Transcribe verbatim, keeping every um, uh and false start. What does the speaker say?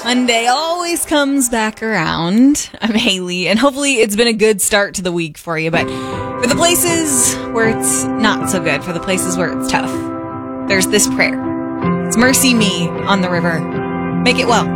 Monday always comes back around. I'm Haley, and hopefully it's been a good start to the week for you. But for the places where it's not so good, for the places where it's tough, there's this prayer. It's mercy me on the river. Make it well.